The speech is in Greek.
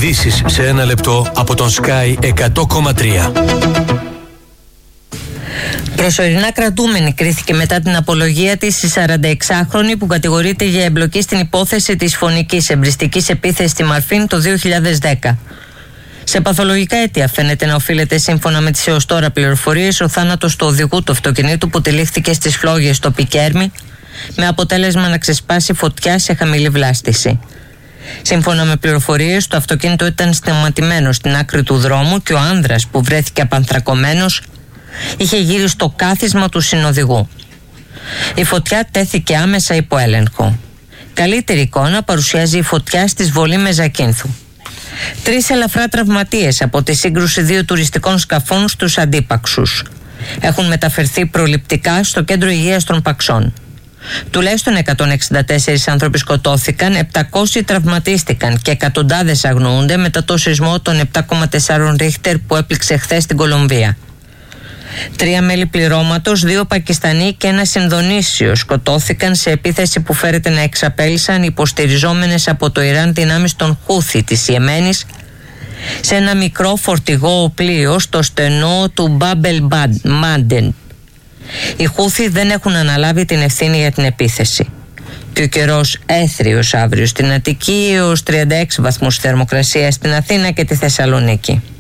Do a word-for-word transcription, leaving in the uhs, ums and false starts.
Ειδήσεις σε ένα λεπτό από τον Sky εκατό κόμμα τρία. Προσωρινά κρατούμενη κρίθηκε μετά την απολογία της η σαρανταεξάχρονη που κατηγορείται για εμπλοκή στην υπόθεση της φωνικής εμπριστικής επίθεσης στη Μαρφίν το δύο χιλιάδες δέκα. Σε παθολογικά αίτια φαίνεται να οφείλεται, σύμφωνα με τις έως τώρα πληροφορίες, ο θάνατος του οδηγού του αυτοκινήτου που τυλίχθηκε στις φλόγες στο Πικέρμι, με αποτέλεσμα να ξεσπάσει φωτιά σε χαμηλή βλάστηση. Σύμφωνα με πληροφορίες, το αυτοκίνητο ήταν σταματημένο στην άκρη του δρόμου και ο άνδρας που βρέθηκε απανθρακωμένος είχε γύρει στο κάθισμα του συνοδηγού. Η φωτιά τέθηκε άμεσα υπό έλεγχο. Καλύτερη εικόνα παρουσιάζει η φωτιά στη Βολή Μεζακίνθου. Τρεις ελαφρά τραυματίες από τη σύγκρουση δύο τουριστικών σκαφών στους Αντίπαξους έχουν μεταφερθεί προληπτικά στο κέντρο υγείας των Παξών. Τουλάχιστον εκατόν εξήντα τέσσερις άνθρωποι σκοτώθηκαν, επτακόσιοι τραυματίστηκαν και εκατοντάδες αγνοούνται μετά το σεισμό των επτά κόμμα τέσσερα Ρίχτερ που έπληξε χθες στην Κολομβία. Τρία μέλη πληρώματος, δύο Πακιστανοί και ένας Ινδονήσιος σκοτώθηκαν σε επίθεση που φέρεται να εξαπέλυσαν υποστηριζόμενες από το Ιράν δυνάμεις των Χούθι της Ιεμένης σε ένα μικρό φορτηγό πλοίο στο στενό του Μπάμπελ Μάντεν. Οι Χούθι δεν έχουν αναλάβει την ευθύνη για την επίθεση. Και ο καιρός έθριος αύριο στην Αττική έως τριάντα έξι βαθμούς θερμοκρασία στην Αθήνα και τη Θεσσαλονίκη.